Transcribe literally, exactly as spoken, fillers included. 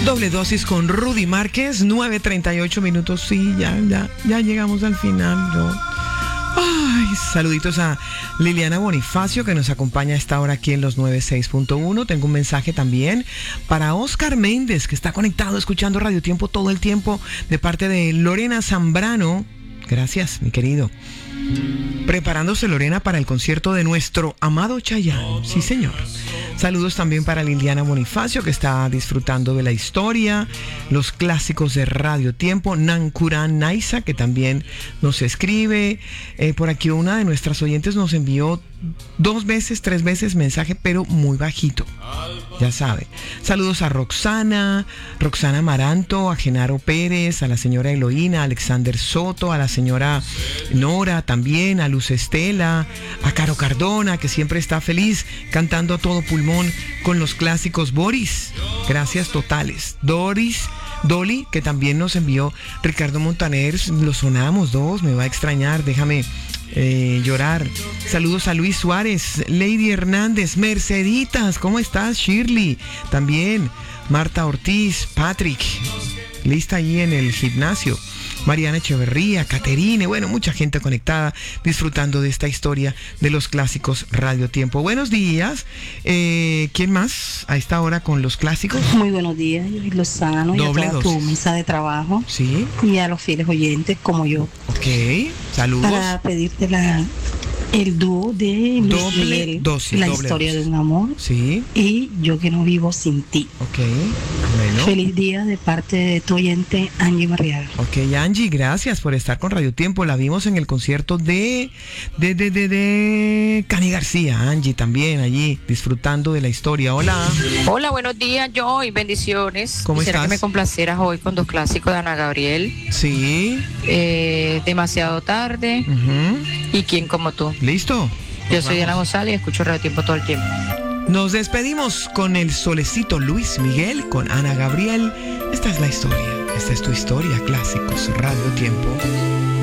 Doble dosis con Rudy Márquez, nueve treinta y ocho minutos. Sí, ya, ya, ya llegamos al final. ¿No? Ay, saluditos a Liliana Bonifacio, que nos acompaña a esta hora aquí en los noventa y seis punto uno. Tengo un mensaje también para Oscar Méndez, que está conectado, escuchando Radio Tiempo todo el tiempo, de parte de Lorena Zambrano. Gracias, mi querido. Preparándose Lorena para el concierto de nuestro amado Chayanne. Sí, señor. Saludos también para Liliana Bonifacio, que está disfrutando de la historia, los clásicos de Radio Tiempo. Nankuran Naisa, que también nos escribe. Eh, por aquí una de nuestras oyentes nos envió dos veces, tres veces mensaje, pero muy bajito. Ya sabe. Saludos a Roxana, Roxana Maranto, a Genaro Pérez, a la señora Eloína, a Alexander Soto, a la señora Nora también, a Luz Estela, a Caro Cardona, que siempre está feliz cantando a todo pulmón con los clásicos. Boris, gracias totales. Doris, Dolly, que también nos envió Ricardo Montaner, lo sonamos dos, me va a extrañar, déjame eh, llorar. Saludos a Luis Suárez, Lady Hernández, Merceditas, ¿cómo estás? Shirley, también Marta Ortiz, Patrick, lista allí en el gimnasio. Mariana Echeverría, Caterine, bueno, mucha gente conectada, disfrutando de esta historia de los clásicos Radio Tiempo. Buenos días. Eh, ¿Quién más a esta hora con los clásicos? Muy buenos días, Yuri Lozano, y a toda dosis. Tu mesa de trabajo. Sí. Y a los fieles oyentes como yo. Ok, saludos. Para pedirte la... el dúo de Luis doble Miguel, dosis, la doble historia dosis. de un amor, sí, y Yo que no vivo sin ti. Ok, bueno. Feliz día de parte de tu oyente Angie Marriaga. Ok, Angie, gracias por estar con Radio Tiempo. La vimos en el concierto de de de de, de Cani García. Angie también allí disfrutando de la historia. Hola. Hola, buenos días, Joy, bendiciones. ¿Cómo Quisiera estás? que me complacieras hoy con dos clásicos de Ana Gabriel. Sí. Eh, demasiado tarde Uh-huh. y ¿Quién como tú? Listo. Yo soy Diana González y escucho Radio Tiempo todo el tiempo. Nos despedimos con el solecito Luis Miguel, con Ana Gabriel. Esta es la historia. Esta es tu historia, clásicos Radio Tiempo.